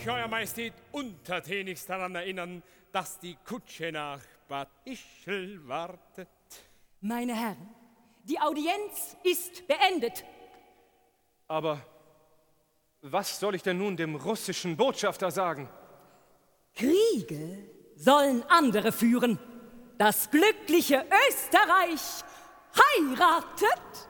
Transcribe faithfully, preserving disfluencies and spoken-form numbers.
mich, Euer Majestät, untertänigst daran erinnern, dass die Kutsche nach Bad Ischl wartet. Meine Herren, die Audienz ist beendet. Aber was soll ich denn nun dem russischen Botschafter sagen? Kriege sollen andere führen. Das glückliche Österreich heiratet.